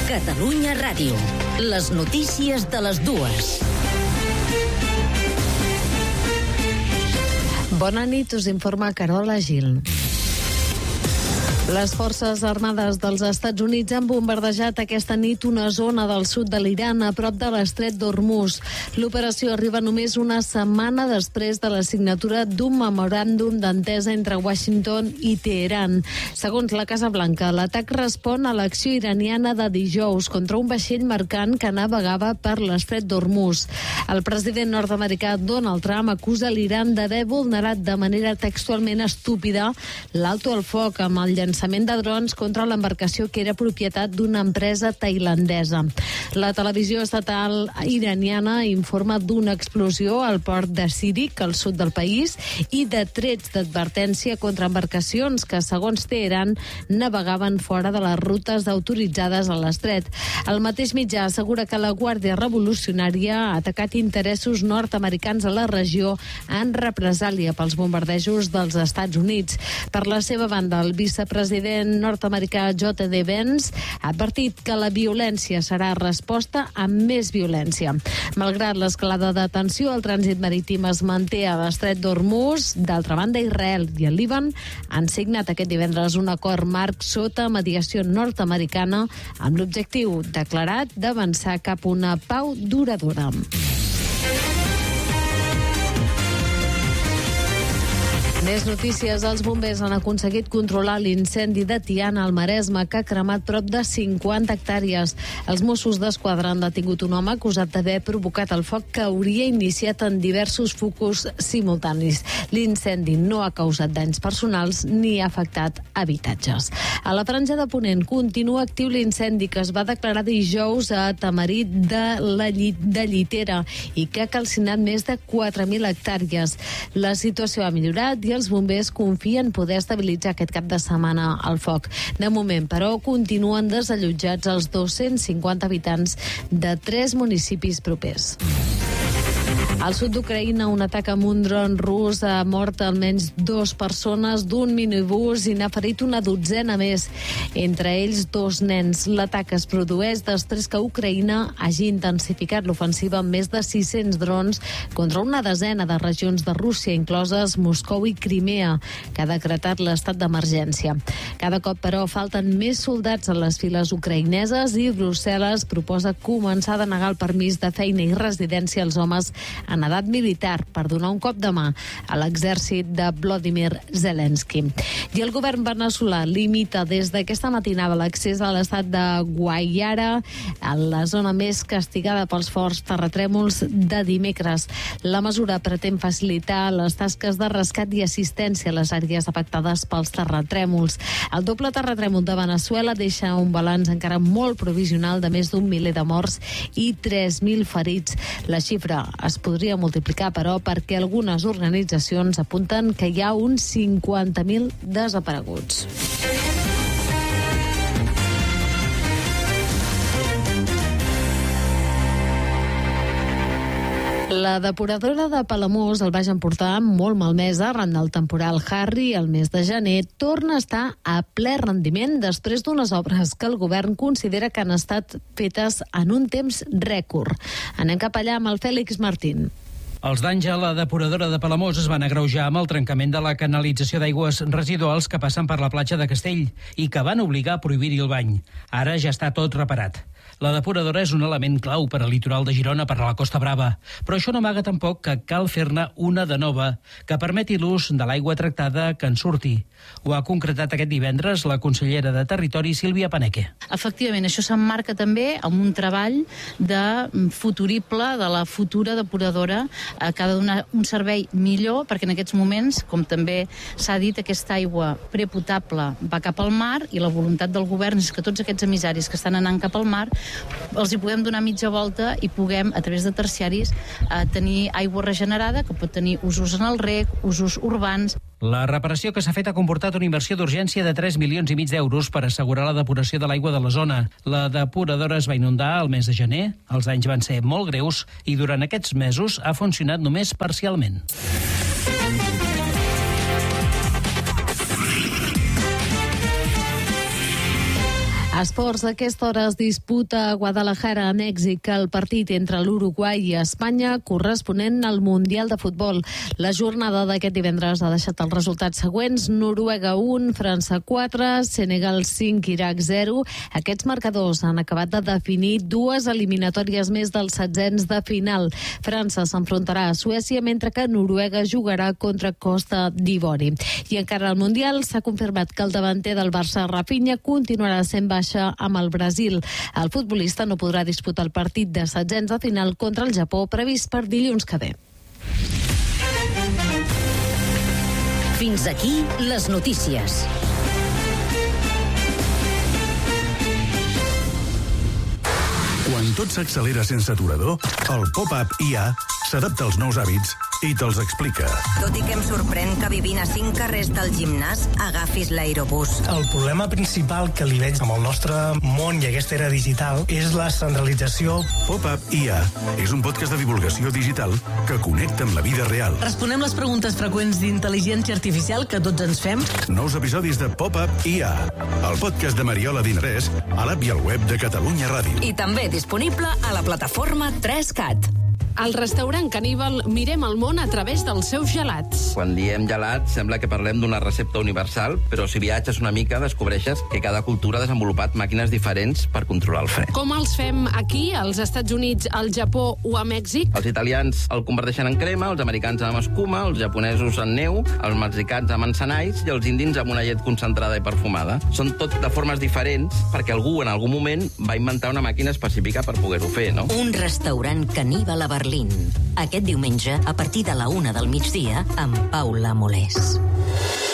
Catalunya Ràdio. Les notícies de les dues. Bona nit, us informa Carola Gil. Les Forces Armades dels Estats Units han bombardejat aquesta nit una zona del sud de l'Iran a prop de l'estret d'Hormuz. L'operació arriba només una setmana després de la signatura d'un memoràndum d'entesa entre Washington i Teheran. Segons la Casa Blanca, l'atac respon a l'acció iraniana de dijous contra un vaixell mercant que navegava per l'estret d'Hormuz. El president nord-americà Donald Trump acusa l'Iran d'haver vulnerat de manera textualment estúpida l'alto al foc amb el llançament de drons contra l'embarcació que era propietat d'una empresa tailandesa. La televisió estatal iraniana informa d'una explosió al port de Sirik, al sud del país, i de trets d'advertència contra embarcacions que, segons Teheran, navegaven fora de les rutes autoritzades a l'estret. El mateix mitjà assegura que la Guàrdia Revolucionària ha atacat interessos nord-americans a la regió en represàlia pels bombardejos dels Estats Units. Per la seva banda, el vicepresident nord-americà J.D. Vance ha advertit que la violència serà resposta amb més violència. Malgrat l'escalada de tensió, el trànsit marítim es manté a l'estret d'Hormuz. D'altra banda, Israel i el Líban han signat aquest divendres un acord marc sota mediació nord-americana amb l'objectiu declarat d'avançar cap a una pau duradora. Més notícies. Els bombers han aconseguit controlar l'incendi de Tiana al Maresme, que ha cremat prop de 50 hectàrees. Els Mossos d'Esquadra han detingut un home acusat d'haver provocat el foc que hauria iniciat en diversos focus simultanis. L'incendi no ha causat danys personals ni ha afectat habitatges. A la Franja de Ponent continua actiu l'incendi que es va declarar dijous a Tamarit de Llitera i que ha calcinat més de 4.000 hectàrees. La situació ha millorat i els bombers confien poder estabilitzar aquest cap de setmana el foc. De moment, però, continuen desallotjats els 250 habitants de 3 municipis propers. Al sud d'Ucraïna, un atac amb un dron rus ha mort almenys 2 persones d'un minibús i n'ha ferit una dotzena més, entre ells 2 nens. L'atac es produeix després que Ucraïna hagi intensificat l'ofensiva amb més de 600 drons contra una desena de regions de Rússia, incloses Moscou i Crimea, que ha decretat l'estat d'emergència. Cada cop, però, falten més soldats a les files ucraïneses i Brussel·les proposa començar a denegar el permís de feina i residència als homes en edat militar per donar un cop de mà a l'exèrcit de Volodymyr Zelensky. I el govern veneçolà limita des d'aquesta matinada l'accés a l'estat de Guaiara, a la zona més castigada pels forts terratrèmols de dimecres. La mesura pretén facilitar les tasques de rescat i assistència a les àrees afectades pels terratrèmols. El doble terratrèmol de Veneçuela deixa un balanç encara molt provisional de més d'un miler de morts i 3.000 ferits. La xifra es podria multiplicar, però, perquè algunes organitzacions apunten que hi ha uns 50.000 desapareguts. La depuradora de Palamós, al Baix Empordà, molt malmesa arran del temporal Harry el mes de gener, torna a estar a ple rendiment després d'unes obres que el govern considera que han estat fetes en un temps rècord. Anem cap allà amb el Fèlix Martín. Els danys a la depuradora de Palamós es van agreujar amb el trencament de la canalització d'aigües residuals que passen per la platja de Castell i que van obligar a prohibir-hi el bany. Ara ja està tot reparat. La depuradora és un element clau per al litoral de Girona, per a la Costa Brava, però això no amaga tampoc que cal fer-ne una de nova que permeti l'ús de l'aigua tractada que en surti. Ho ha concretat aquest divendres la consellera de Territori, Sílvia Paneque. Efectivament, això s'emmarca també amb un treball de futurible de la futura depuradora que ha de donar un servei millor, perquè en aquests moments, com també s'ha dit, aquesta aigua prepotable va cap al mar i la voluntat del govern és que tots aquests emissaris que estan anant cap al mar els hi podem donar mitja volta i puguem, a través de terciaris, tenir aigua regenerada que pot tenir usos en el reg, usos urbans. La reparació que s'ha fet ha comportat una inversió d'urgència de 3,5 milions d'euros per assegurar la depuració de l'aigua de la zona. La depuradora es va inundar el mes de gener, els danys van ser molt greus i durant aquests mesos ha funcionat només parcialment. A esports, a aquesta hora es disputa a Guadalajara, a Mèxic, el partit entre l'Uruguai i Espanya corresponent al Mundial de Futbol. La jornada d'aquest divendres ha deixat els resultats següents: Noruega 1, França 4, Senegal 5, Iraq 0. Aquests marcadors han acabat de definir dues eliminatòries més dels setzents de final. França s'enfrontarà a Suècia, mentre que Noruega jugarà contra Costa d'Ivori. I encara al Mundial s'ha confirmat que el davanter del Barça, Rafinha, continuarà sent baixa amb el Brasil. El futbolista no podrà disputar el partit de setzents de final contra el Japó previst per dilluns que ve. Fins aquí les notícies. Quan tot s'accelera sense aturador, el Pop-Up IA s'adapta als nous hàbits i te'ls explica. Tot i que em sorprèn que vivint a 5 carrers del gimnàs agafis l'aerobús. El problema principal que li veig amb el nostre món i aquesta era digital és la centralització. Pop-Up IA és un podcast de divulgació digital que connecta amb la vida real. Responem les preguntes freqüents d'intel·ligència artificial que tots ens fem. Nous episodis de Pop-Up IA, el podcast de Mariola Dinarès, a l'app i al web de Catalunya Ràdio. I també disponible a la plataforma 3CAT. Al restaurant Caníbal mirem el món a través dels seus gelats. Quan diem gelat sembla que parlem d'una recepta universal, però si viatges una mica descobreixes que cada cultura ha desenvolupat màquines diferents per controlar el fred. Com els fem aquí, als Estats Units, al Japó o a Mèxic? Els italians el converteixen en crema, els americans amb escuma, els japonesos en neu, els mexicans amb encenalls i els indins amb una llet concentrada i perfumada. Són tot de formes diferents perquè algú en algun moment va inventar una màquina específica per poder-ho fer, no? Un restaurant caníbal a Berlín. Aquest diumenge, a partir de la 1 del migdia, amb Paula Molés.